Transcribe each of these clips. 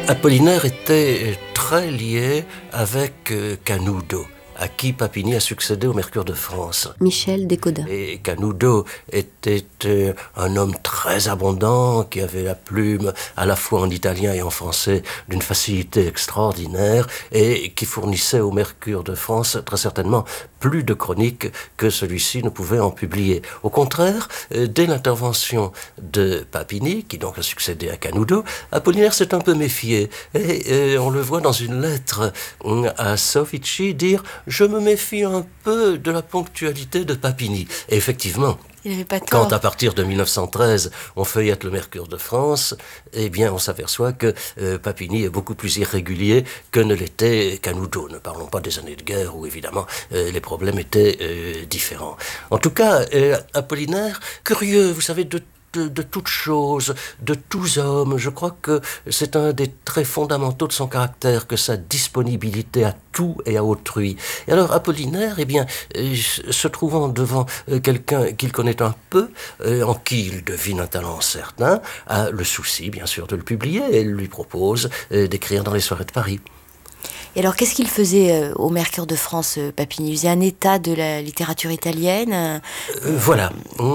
Apollinaire était très lié avec Canudo, à qui Papini a succédé au Mercure de France. Michel Descodins. Et Canudo était un homme très abondant, qui avait la plume à la fois en italien et en français d'une facilité extraordinaire, et qui fournissait au Mercure de France très certainement plus de chroniques que celui-ci ne pouvait en publier. Au contraire, dès l'intervention de Papini, qui donc a succédé à Canudo, Apollinaire s'est un peu méfié. Et on le voit dans une lettre à Soffici dire « Je me méfie un peu de la ponctualité de Papini ». Et effectivement, il n'avait pas tort. Quand à partir de 1913, on feuillette le Mercure de France, eh bien on s'aperçoit que Papini est beaucoup plus irrégulier que ne l'était Canudo. Ne parlons pas des années de guerre où évidemment les problèmes étaient différents. En tout cas, Apollinaire, curieux, vous savez, de toute chose, de tous hommes. Je crois que c'est un des traits fondamentaux de son caractère, que sa disponibilité à tout et à autrui. Et alors Apollinaire, eh bien, se trouvant devant quelqu'un qu'il connaît un peu, en qui il devine un talent certain, a le souci, bien sûr, de le publier et lui propose d'écrire dans les soirées de Paris. Et alors, qu'est-ce qu'il faisait au Mercure de France, Papini? Il faisait un état de la littérature italienne Voilà.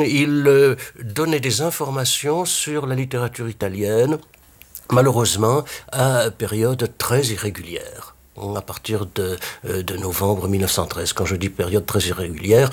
Il donnait des informations sur la littérature italienne, malheureusement, à période très irrégulière. À partir de novembre 1913. Quand je dis période très irrégulière,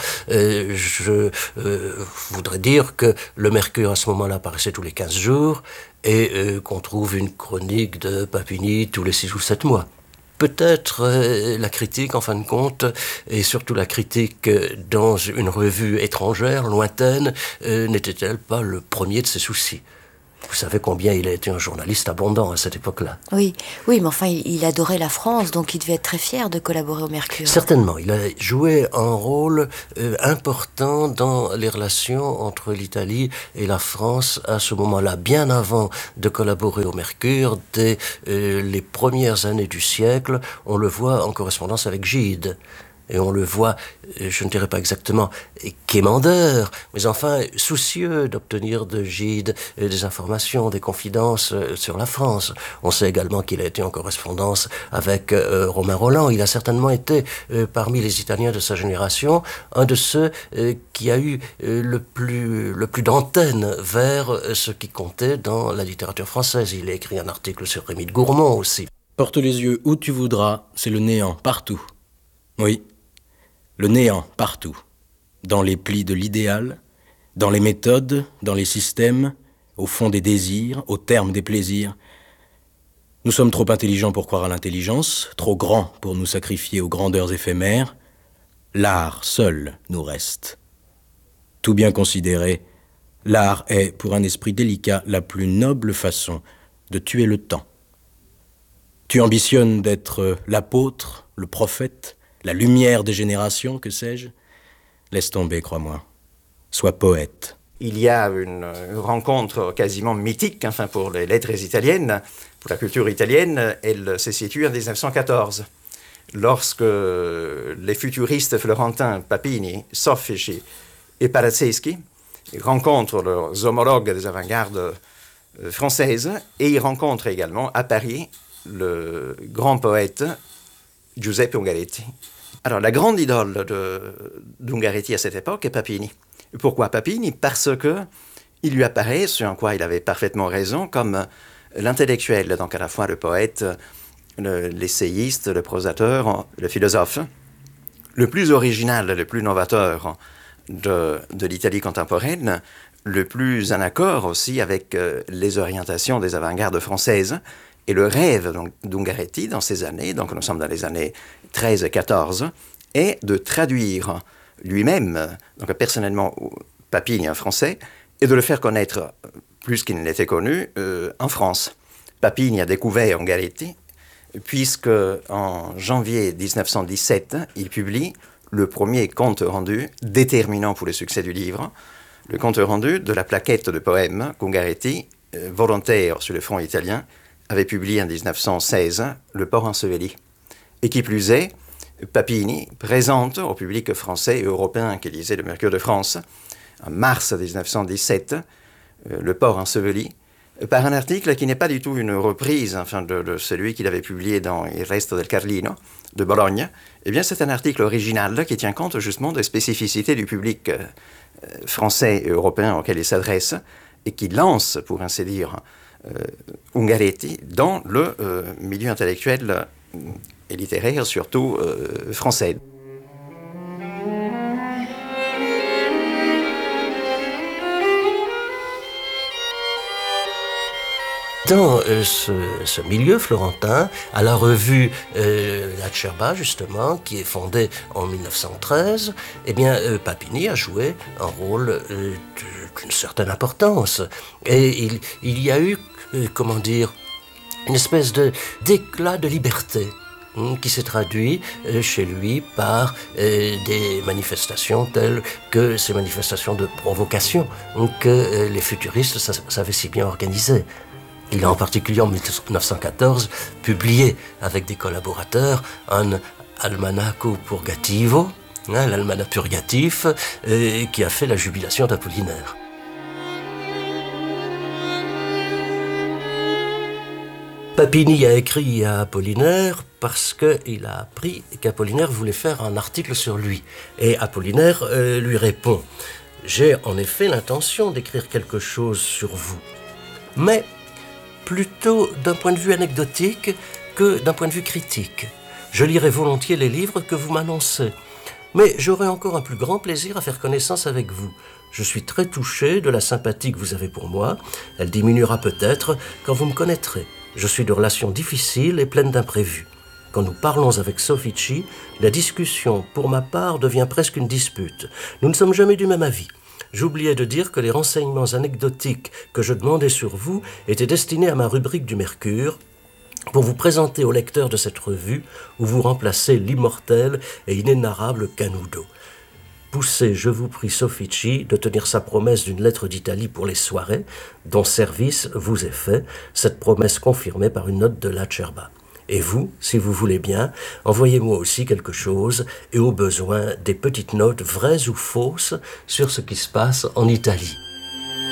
je voudrais dire que le Mercure à ce moment-là paraissait tous les 15 jours et qu'on trouve une chronique de Papini tous les 6 ou 7 mois. Peut-être la critique, en fin de compte, et surtout la critique dans une revue étrangère, lointaine, n'était-elle pas le premier de ses soucis? Vous savez combien il a été un journaliste abondant à cette époque-là. Oui, mais enfin, il adorait la France, donc il devait être très fier de collaborer au Mercure. Certainement, il a joué un rôle important dans les relations entre l'Italie et la France à ce moment-là, bien avant de collaborer au Mercure, dès les premières années du siècle, on le voit en correspondance avec Gide. Et on le voit, je ne dirais pas exactement quémandeur, mais enfin soucieux d'obtenir de Gide des informations, des confidences sur la France. On sait également qu'il a été en correspondance avec Romain Rolland. Il a certainement été, parmi les Italiens de sa génération, un de ceux qui a eu le plus d'antenne vers ce qui comptait dans la littérature française. Il a écrit un article sur Rémy de Gourmont aussi. Porte les yeux où tu voudras, c'est le néant partout. Oui. Le néant partout, dans les plis de l'idéal, dans les méthodes, dans les systèmes, au fond des désirs, au terme des plaisirs. Nous sommes trop intelligents pour croire à l'intelligence, trop grands pour nous sacrifier aux grandeurs éphémères. L'art seul nous reste. Tout bien considéré, l'art est, pour un esprit délicat, la plus noble façon de tuer le temps. Tu ambitionnes d'être l'apôtre, le prophète, la lumière des générations, que sais-je? Laisse tomber, crois-moi. Sois poète. Il y a une rencontre quasiment mythique, enfin pour les lettres italiennes, pour la culture italienne. Elle se situe en 1914, lorsque les futuristes florentins Papini, Soffici et Parazzeschi rencontrent leurs homologues des avant-gardes françaises, et ils rencontrent également à Paris le grand poète Giuseppe Ungaretti. Alors, la grande idole d'Ungaretti à cette époque est Papini. Pourquoi Papini? Parce que il lui apparaît, ce en quoi il avait parfaitement raison, comme l'intellectuel, donc à la fois le poète, l'essayiste, le prosateur, le philosophe, le plus original, le plus novateur de l'Italie contemporaine, le plus en accord aussi avec les orientations des avant-gardes françaises. Et le rêve d'Ungaretti dans ces années, donc nous sommes dans les années 13 et 14, est de traduire lui-même, donc personnellement, Papini en français, et de le faire connaître plus qu'il n'était connu en France. Papini a découvert Ungaretti, puisque en janvier 1917, il publie le premier compte rendu déterminant pour le succès du livre, le compte rendu de la plaquette de poèmes qu'Ungaretti, volontaire sur le front italien, avait publié en 1916, Le Port enseveli. Et qui plus est, Papini présente au public français et européen qui lisait le Mercure de France, en mars 1917, Le Port enseveli, par un article qui n'est pas du tout une reprise de celui qu'il avait publié dans Il Resto del Carlino de Bologne. Eh bien, c'est un article original qui tient compte justement des spécificités du public français et européen auquel il s'adresse et qui lance, pour ainsi dire, Ungaretti dans le milieu intellectuel et littéraire, surtout français. Dans ce milieu florentin, à la revue L'Acerba, justement, qui est fondée en 1913, eh bien, Papini a joué un rôle d'une certaine importance. Et il y a eu, comment dire, une espèce d'éclat de liberté qui s'est traduit chez lui par des manifestations telles que ces manifestations de provocation que les futuristes savaient si bien organiser. Il a en particulier en 1914 publié avec des collaborateurs un Almanacco Purgativo, l'almanach purgatif, qui a fait la jubilation d'Apollinaire. Papini a écrit à Apollinaire parce qu'il a appris qu'Apollinaire voulait faire un article sur lui. Et Apollinaire lui répond « J'ai en effet l'intention d'écrire quelque chose sur vous, mais plutôt d'un point de vue anecdotique que d'un point de vue critique. Je lirai volontiers les livres que vous m'annoncez, mais j'aurai encore un plus grand plaisir à faire connaissance avec vous. Je suis très touché de la sympathie que vous avez pour moi. Elle diminuera peut-être quand vous me connaîtrez. Je suis de relations difficiles et pleines d'imprévus. Quand nous parlons avec Soffici, la discussion, pour ma part, devient presque une dispute. Nous ne sommes jamais du même avis. J'oubliais de dire que les renseignements anecdotiques que je demandais sur vous étaient destinés à ma rubrique du Mercure pour vous présenter au lecteur de cette revue où vous remplacez l'immortel et inénarrable Canudo. Poussez, je vous prie, Soffici de tenir sa promesse d'une lettre d'Italie pour les soirées, dont service vous est fait, cette promesse confirmée par une note de l'Acerba. Et vous, si vous voulez bien, envoyez-moi aussi quelque chose et au besoin des petites notes vraies ou fausses sur ce qui se passe en Italie.